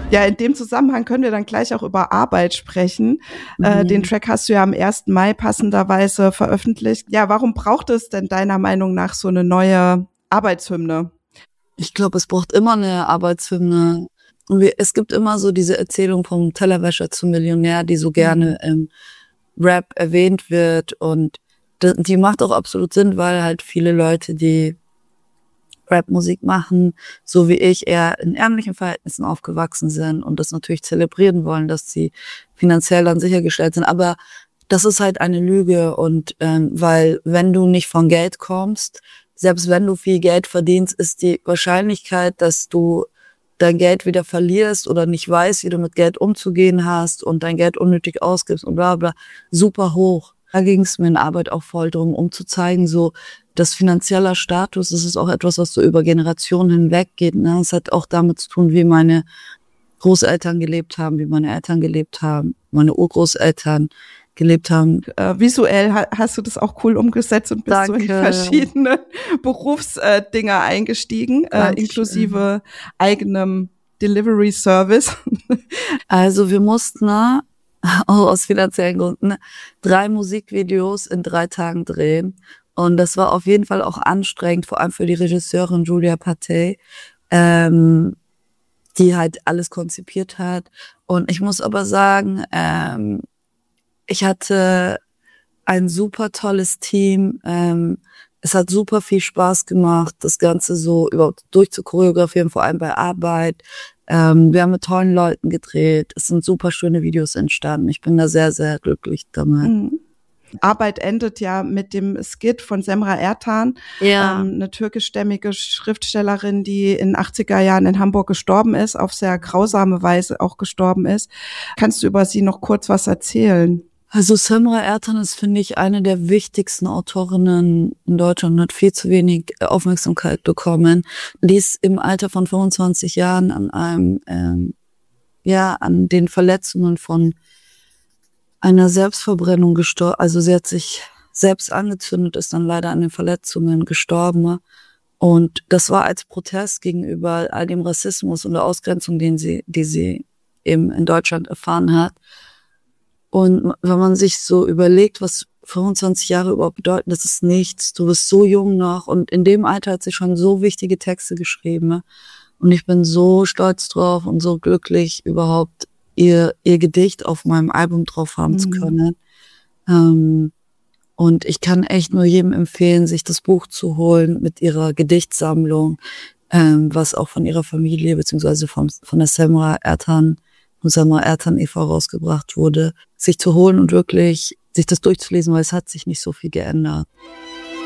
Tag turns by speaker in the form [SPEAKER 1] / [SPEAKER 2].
[SPEAKER 1] Ja, in dem Zusammenhang können wir dann gleich auch über Arbeit sprechen. Den Track hast du ja am 1. Mai passenderweise veröffentlicht. Ja, warum braucht es denn deiner Meinung nach so eine neue Arbeitshymne?
[SPEAKER 2] Ich glaube, es braucht immer eine Arbeitshymne. Und es gibt immer so diese Erzählung vom Tellerwäscher zum Millionär, die so gerne im Rap erwähnt wird. Und die macht auch absolut Sinn, weil halt viele Leute, die Rap-Musik machen, so wie ich, eher in ärmlichen Verhältnissen aufgewachsen sind und das natürlich zelebrieren wollen, dass sie finanziell dann sichergestellt sind. Aber das ist halt eine Lüge und weil wenn du nicht von Geld kommst, selbst wenn du viel Geld verdienst, ist die Wahrscheinlichkeit, dass du dein Geld wieder verlierst oder nicht weißt, wie du mit Geld umzugehen hast und dein Geld unnötig ausgibst und bla bla, super hoch. Da ging es mir in Arbeit auch voll drum, um zu zeigen, so, das finanzieller Status, das ist auch etwas, was so über Generationen hinweg geht. Ne? Es hat auch damit zu tun, wie meine Großeltern gelebt haben, wie meine Eltern gelebt haben, meine Urgroßeltern gelebt haben.
[SPEAKER 1] Visuell hast du das auch cool umgesetzt und bist
[SPEAKER 2] Danke.
[SPEAKER 1] so in verschiedene Berufsdinger eingestiegen, inklusive eigenem Delivery Service.
[SPEAKER 2] Also wir mussten auch aus finanziellen Gründen 3 Musikvideos in 3 Tagen drehen. Und das war auf jeden Fall auch anstrengend, vor allem für die Regisseurin Julia Patey, die halt alles konzipiert hat. Und ich muss aber sagen, ich hatte ein super tolles Team. Es hat super viel Spaß gemacht, das Ganze so überhaupt durchzuchoreografieren, vor allem bei Arbeit. Wir haben mit tollen Leuten gedreht. Es sind super schöne Videos entstanden. Ich bin da sehr, sehr glücklich damit.
[SPEAKER 1] Mhm. Arbeit endet ja mit dem Skit von Semra Ertan, eine türkischstämmige Schriftstellerin, die in den 80er Jahren in Hamburg gestorben ist, auf sehr grausame Weise auch gestorben ist. Kannst du über sie noch kurz was erzählen?
[SPEAKER 2] Also Semra Ertan ist, finde ich, eine der wichtigsten Autorinnen in Deutschland und hat viel zu wenig Aufmerksamkeit bekommen. Die ist im Alter von 25 Jahren an einem, an den Verletzungen von einer Selbstverbrennung gestorben. Also sie hat sich selbst angezündet, ist dann leider an den Verletzungen gestorben. Und das war als Protest gegenüber all dem Rassismus und der Ausgrenzung, die sie eben in Deutschland erfahren hat. Und wenn man sich so überlegt, was 25 Jahre überhaupt bedeuten, das ist nichts. Du bist so jung noch und in dem Alter hat sie schon so wichtige Texte geschrieben. Und ich bin so stolz drauf und so glücklich, überhaupt ihr Gedicht auf meinem Album drauf haben zu können. Und ich kann echt nur jedem empfehlen, sich das Buch zu holen mit ihrer Gedichtsammlung, was auch von ihrer Familie beziehungsweise von der Semra Ertan e.V. rausgebracht wurde, sich zu holen und wirklich sich das durchzulesen, weil es hat sich nicht so viel geändert.